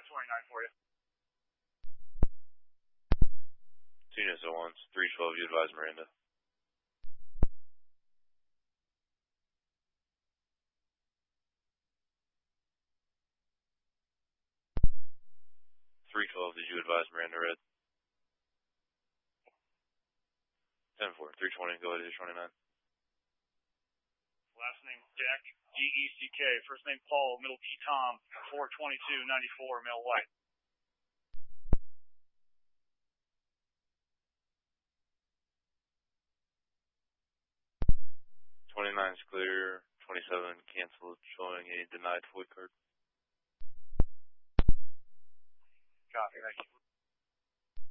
29 for you. Units 01, 312, you advise Miranda. 312, did you advise Miranda Red? 10-4, 320, go ahead, 29. Last name Deck, D-E-C-K. First name Paul, middle T Tom, 422-94, male white. 29's clear, 27 canceled, showing a denied FOID card. Copy, thank you.